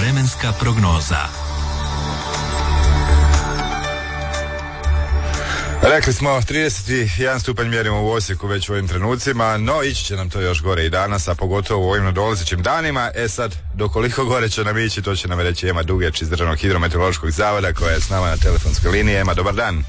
Vremenska prognoza. Rekli smo 31 stupanj mjerimo u Osijeku već u ovim trenucima, no ići će nam to još gore i danas, a pogotovo u ovim nadolazećim danima. Sad, do koliko gore će nam ići, to će nam reći Ema Dugjač iz Državnog hidrometeorološkog zavoda koja je s nama na telefonskoj liniji. Ema, dobar dan.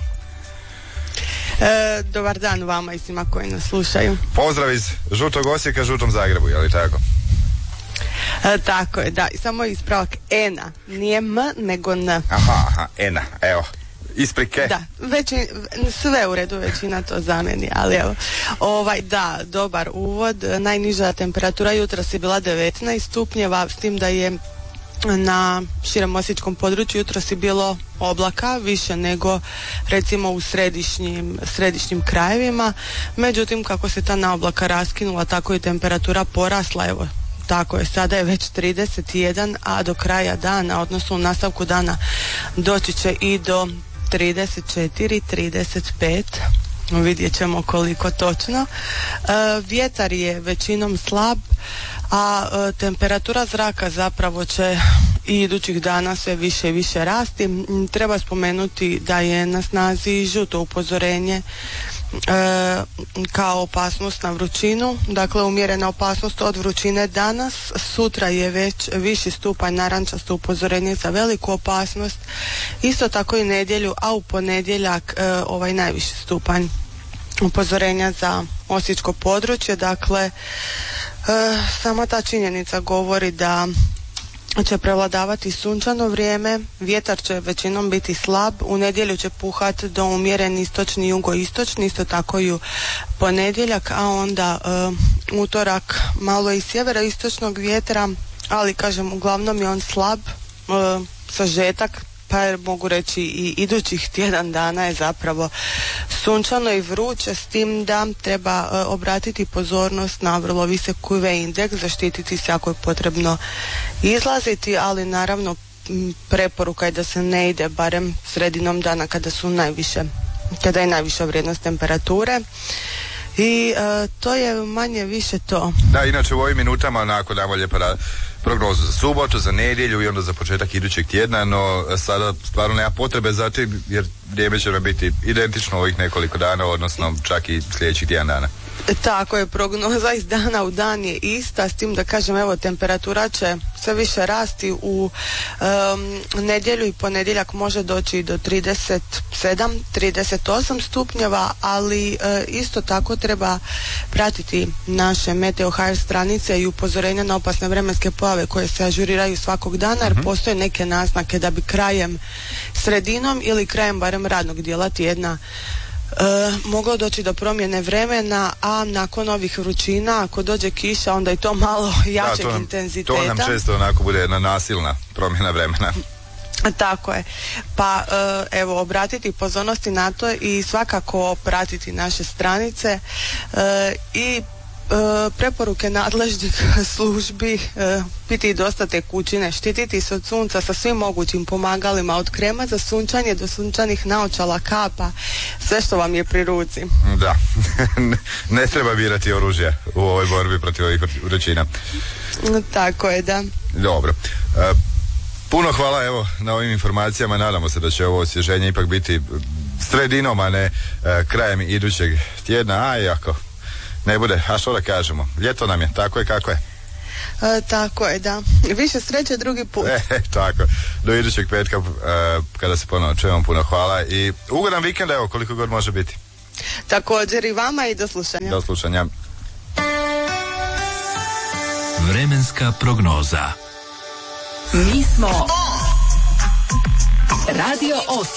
Dobar dan vama i svima koji nas slušaju. Pozdrav iz žutog Osijeka, žutom Zagrebu, je li tako? Tako je, da. Samo ispravak Ena, nije M nego N. Aha, Ena, evo. Isprike. Da, sve u redu, većina to zameni, ali evo. Da, dobar uvod. Najniža temperatura jutros je bila 19 stupnjeva, s tim da je na širem osječkom području jutros je bilo oblaka, više nego recimo u središnjim krajevima. Međutim, kako se ta naoblaka raskinula, tako i temperatura porasla, evo. Tako je, sada je već 31, a do kraja dana, odnosno u nastavku dana, doći će i do 34, 35, vidjet ćemo koliko točno. Vjetar je većinom slab, a temperatura zraka zapravo će i idućih dana sve više i više rasti. Treba spomenuti da je na snazi žuto upozorenje kao opasnost na vrućinu, dakle umjerena opasnost od vrućine danas. Sutra je već viši stupanj narančasto upozorenje za veliku opasnost, isto tako i nedjelju, a u ponedjeljak najviši stupanj upozorenja za osječko područje. Dakle, sama ta činjenica govori da će prevladavati sunčano vrijeme, vjetar će većinom biti slab, u nedjelju će puhati do umjeren istočni, jugoistočni, isto tako i u ponedjeljak, a onda utorak malo i sjeveroistočnog vjetra, ali kažem uglavnom je on slab, sažetak, pa mogu reći i idućih tjedan dana je zapravo sunčano i vruće, s tim da treba obratiti pozornost na vrlo visok UV indeks, zaštititi se ako je potrebno izlaziti, ali naravno preporuka je da se ne ide barem sredinom dana kada je najviša vrijednost temperature. I to je manje više to. Da, inače u ovim minutama onako damo lijepo prognozu za subotu, za nedjelju i onda za početak idućeg tjedna, no sada stvarno nema potrebe za tim jer vrijeme će nam biti identično ovih nekoliko dana, odnosno čak i sljedećih tjedan dana. Tako je, prognoza iz dana u dan je ista, s tim da kažem, evo, temperatura će sve više rasti, u nedjelju i ponedjeljak može doći do 37, 38 stupnjeva, ali isto tako treba pratiti naše Meteo.hr stranice i upozorenja na opasne vremenske pojave koje se ažuriraju svakog dana, jer postoje neke naznake da bi sredinom ili krajem barem radnog dijela tjedna moglo doći do promjene vremena, a nakon ovih vrućina ako dođe kiša onda je to malo jačeg intenziteta. To nam često onako bude jedna nasilna promjena vremena. Tako je, pa evo, obratiti pozornosti na to i svakako pratiti naše stranice i preporuke nadležnih službi, piti dosta tekućine, štititi se od sunca sa svim mogućim pomagalima, od krema za sunčanje do sunčanih naočala, kapa, sve što vam je pri ruci. Da, ne treba birati oružje u ovoj borbi protiv ovih vrućina. Tako je, da. Dobro. Puno hvala evo na ovim informacijama, nadamo se da će ovo osvježenje ipak biti sredinom, a ne krajem idućeg tjedna, a iako ne bude, a što da kažemo, ljeto nam je, tako je kako je. Tako je, da. Više sreće drugi put. Tako, do idućeg petka kada se ponovno čujemo, puno hvala i ugodan vikend, evo, koliko god može biti. Također i vama i do slušanja. Do slušanja. Vremenska prognoza. Mi smo Radio Osijek.